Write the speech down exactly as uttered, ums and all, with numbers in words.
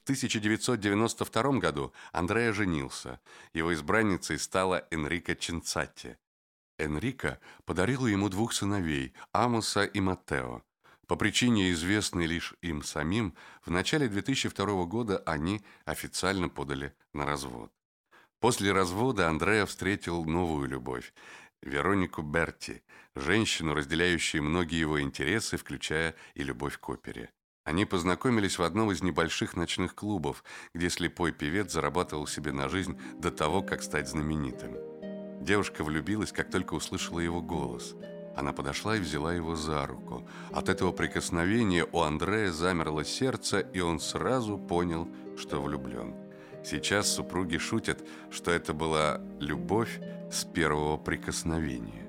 тысяча девятьсот девяносто втором году Андреа женился. Его избранницей стала Энрика Ченцатти. Энрика подарила ему двух сыновей – Амоса и Маттео. По причине, известной лишь им самим, в начале две тысячи второго года они официально подали на развод. После развода Андреа встретил новую любовь – Веронику Берти, женщину, разделяющую многие его интересы, включая и любовь к опере. Они познакомились в одном из небольших ночных клубов, где слепой певец зарабатывал себе на жизнь до того, как стать знаменитым. Девушка влюбилась, как только услышала его голос. Она подошла и взяла его за руку. От этого прикосновения у Андреа замерло сердце, и он сразу понял, что влюблен. Сейчас супруги шутят, что это была любовь с первого прикосновения.